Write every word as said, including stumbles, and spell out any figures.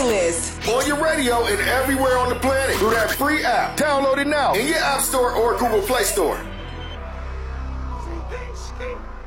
playlist. On your radio and everywhere on the planet through that free app. Download it now in your App Store or Google Play Store. See, things